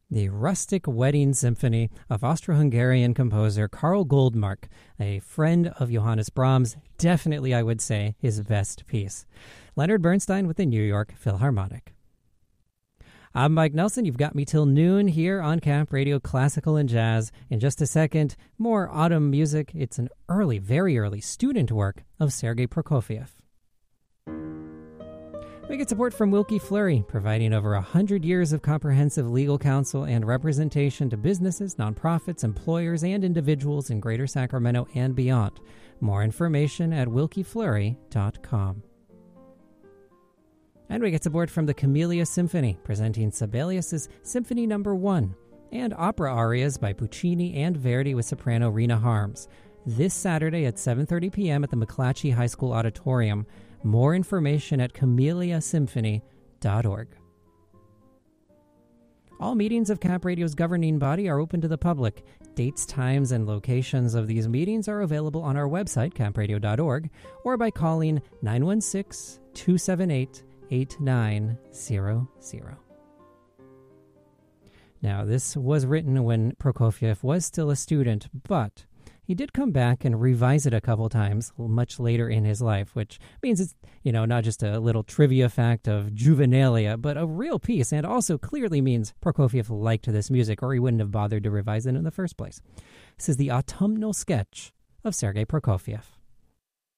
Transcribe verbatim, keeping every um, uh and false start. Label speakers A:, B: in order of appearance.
A: the Rustic Wedding Symphony of Austro-Hungarian composer Karl Goldmark, a friend of Johannes Brahms, definitely, I would say, his best piece. Leonard Bernstein with the New York Philharmonic. I'm Mike Nelson. You've got me till noon here on Camp Radio Classical and Jazz. In just a second, more autumn music. It's an early, very early student work of Sergei Prokofiev. We get support from Wilkie Fleury, providing over one hundred years of comprehensive legal counsel and representation to businesses, nonprofits, employers, and individuals in Greater Sacramento and beyond. More information at wilkie fleury dot com. And we get support from the Camellia Symphony, presenting Sibelius' Symphony Number One, and opera arias by Puccini and Verdi with soprano Rena Harms. This Saturday at seven thirty p.m. at the McClatchy High School Auditorium. More information at camellia symphony dot org. All meetings of Camp Radio's governing body are open to the public. Dates, times, and locations of these meetings are available on our website, camp radio dot org, or by calling nine one six, two seven eight, eight nine zero zero. Now, this was written when Prokofiev was still a student, but he did come back and revise it a couple times much later in his life, which means it's, you know, not just a little trivia fact of juvenilia, but a real piece, and also clearly means Prokofiev liked this music, or he wouldn't have bothered to revise it in the first place. This is the autumnal sketch of Sergei Prokofiev.